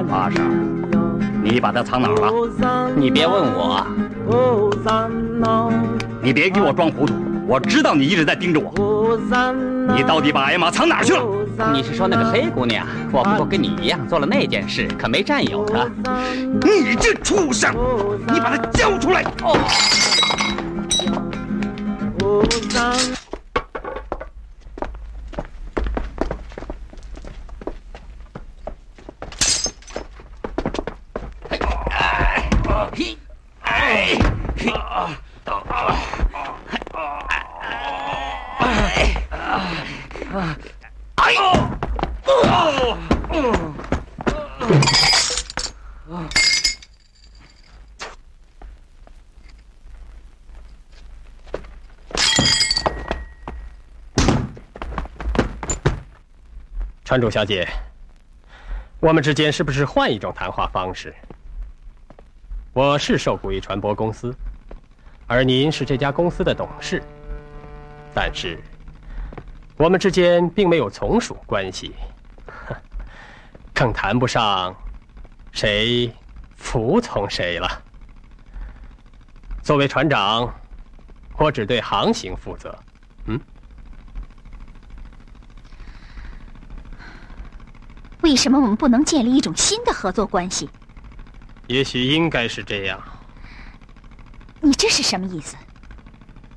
阿傻，你把他藏哪儿了？ 你别问我， 你别给我装糊涂，我知道你一直在盯着我。你到底把艾玛藏哪儿去了？ 你是说那个黑姑娘？我不过跟你一样做了那件事，可没占有她。 你这畜生！你把她交出来！哦。 船主小姐，我们之间是不是换一种谈话方式？我是受雇于船舶公司，而您是这家公司的董事，但是我们之间并没有从属关系，更谈不上谁服从谁了。作为船长，我只对航行负责。 为什么我们不能建立一种新的合作关系？ 也许应该是这样。 你这是什么意思？